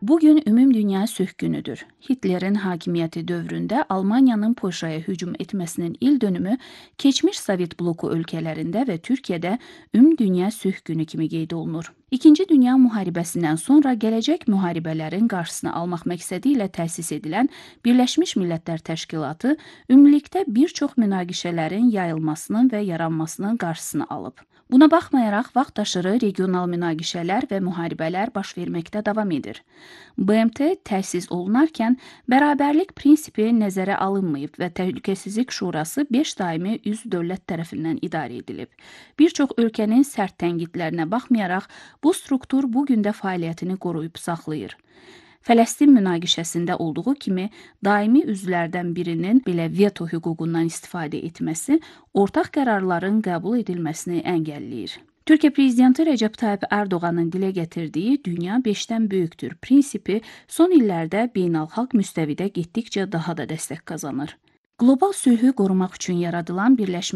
Bugün Ümumdünya Sülh Günüdür. Hitlerin hakimiyyəti dövründə Almaniyanın Polşaya hücum etməsinin il dönümü keçmiş Sovet bloku ölkələrində və Türkiyədə Ümumdünya Sülh Günü kimi qeyd olunur. İkinci Dünya müharibəsindən sonra gələcək müharibələrin qarşısını almaq məqsədi ilə təsis edilən Birləşmiş Millətlər Təşkilatı ümumilikdə bir çox münaqişələrin yayılmasının və yaranmasının qarşısını alıb. Buna baxmayaraq, vaxtaşırı regional münaqişələr və müharibələr baş verməkdə davam edir. BMT təsis olunarkən bərabərlik prinsipi nəzərə alınmayıb və Təhlükəsizlik Şurası 5 daimi üzv dövlət tərəfindən idarə edilib. Bir çox ölkənin sərt tənqidlərinə baxmayaraq, bu struktur bu gün də fəaliyyətini qoruyub saxlayır. Fələstin münaqişəsində olduğu kimi, daimi üzvlərdən birinin belə veto hüququndan istifadə etməsi ortaq qərarların qəbul edilməsini əngəlləyir. Türkiyə Prezidenti Rəcəb Tayyip Ərdoğanın dilə gətirdiyi dünya 5-dən böyükdür prinsipi son illərdə beynəlxalq müstəvidə getdikcə daha da dəstək qazanır. Qlobal sülhü qorumaq üçün yaradılan Birləşmiş